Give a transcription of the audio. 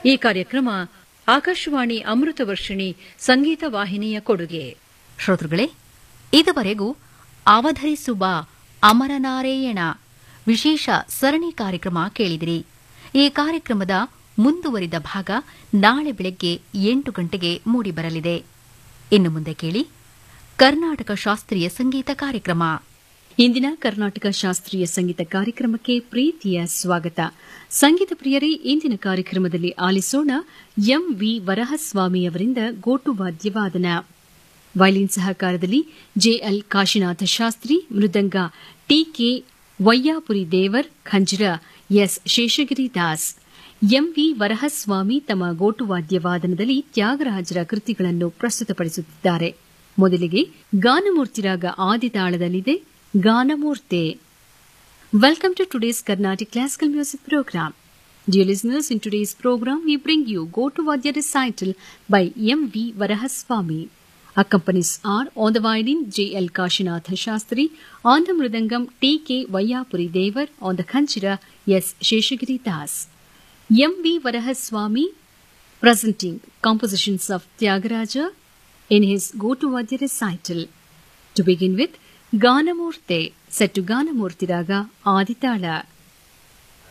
ಈ ಕಾರ್ಯಕ್ರಮ ಆಕಾಶವಾಣಿ ಅಮೃತ ವರ್ಷಿಣಿ ಸಂಗೀತ ವಾಹಿನಿಯ ಕೊಡುಗೆ. ಶ್ರೋತೃಗಳೇ, ಇದುವರೆಗೂ ಅವಧರಿಸುವ ಅಮರನಾರಾಯಣ ವಿಶೇಷ ಸರಣಿ ಕಾರ್ಯಕ್ರಮ ಕೇಳಿದಿರಿ. ಈ ಕಾರ್ಯಕ್ರಮದ ಮುಂದುವರಿದ ಭಾಗ ನಾಳೆ ಬೆಳಗ್ಗೆ 8 ಗಂಟೆಗೆ ಮೂಡಿಬರಲಿದೆ. ಇನ್ನು ಮುಂದೆ ಕೇಳಿ ಕರ್ನಾಟಕ ಶಾಸ್ತ್ರೀಯ ಸಂಗೀತ ಕಾರ್ಯಕ್ರಮ. ಇಂದಿನ ಕರ್ನಾಟಕ ಶಾಸ್ತ್ರೀಯ ಸಂಗೀತ ಕಾರ್ಯಕ್ರಮಕ್ಕೆ ಪ್ರೀತಿಯ ಸ್ವಾಗತ. ಸಂಗೀತ ಪ್ರಿಯರೇ, ಇಂದಿನ ಕಾರ್ಯಕ್ರಮದಲ್ಲಿ ಆಲಿಸೋಣ ಎಂವಿ ವರಹಸ್ವಾಮಿ ಅವರಿಂದ ಗೋಟು ವಾದ್ಯವಾದನ. ವಯಲಿನ್ ಸಹಕಾರದಲ್ಲಿ ಜೆಎಲ್ ಕಾಶಿನಾಥ ಶಾಸ್ತ್ರಿ, ಮೃದಂಗ ಟಿಕೆ ವಯ್ಯಾಪುರಿ ದೇವರ್, ಖಂಜರ ಎಸ್ ಶೇಷಗಿರಿ ದಾಸ್. ಎಂವಿ ವರಹಸ್ವಾಮಿ ತಮ್ಮ ಗೋಟು ವಾದ್ಯವಾದನದಲ್ಲಿ ತ್ಯಾಗರಾಜರ ಕೃತಿಗಳನ್ನು ಪ್ರಸ್ತುತಪಡಿಸುತ್ತಿದ್ದಾರೆ. ಮೊದಲಿಗೆ ಗಾನಮೂರ್ತಿ ರಾಗ ಆದಿತಾಳದಲ್ಲಿದೆ ಗಾನಮೂರ್ತೆ. Welcome to today's Carnatic Classical Music Program. Dear listeners, in today's program we bring you Gotu Vadya recital by M.V. Varahaswamy. Accompanies are on the violin J.L. Kashinatha Shastri, on the mridangam T.K. Vayapuri Devar, on the khanchira S. Sheshagiri Das. M.V. Varahaswamy presenting compositions of Tyagaraja in his Gotu Vadya recital. To begin with, Ganamurte, set to Ganamurti Raga Aditala.